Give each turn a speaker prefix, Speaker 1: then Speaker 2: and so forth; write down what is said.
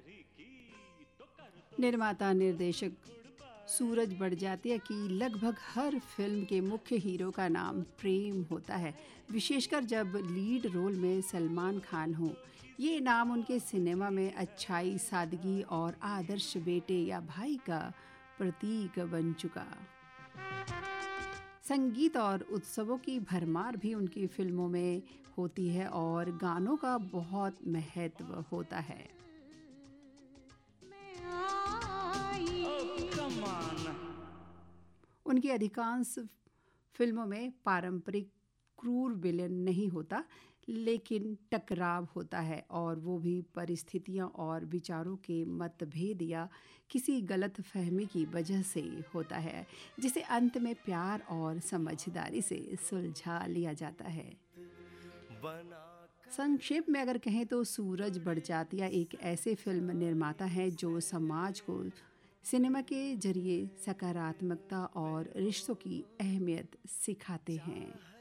Speaker 1: निर्माता निर्देशक सूरज बड़जात्या की लगभग हर फिल्म के मुख्य हीरो का नाम प्रेम होता है, विशेषकर जब लीड रोल में सलमान खान हो। ये नाम उनके सिनेमा में अच्छाई, सादगी और आदर्श बेटे या भाई का प्रतीक बन चुका। संगीत और उत्सवों की भरमार भी उनकी फिल्मों में होती है और गानों का बहुत महत्व होता है। उनकी अधिकांश फिल्मों में पारंपरिक क्रूर विलेन नहीं होता, लेकिन टकराव होता है, और वो भी परिस्थितियों और विचारों के मतभेद या किसी गलत फहमी की वजह से होता है, जिसे अंत में प्यार और समझदारी से सुलझा लिया जाता है। संक्षेप में अगर कहें तो सूरज बड़जात्या एक ऐसे फिल्म निर्माता है जो समाज को सिनेमा के जरिए सकारात्मकता और रिश्तों की अहमियत सिखाते हैं।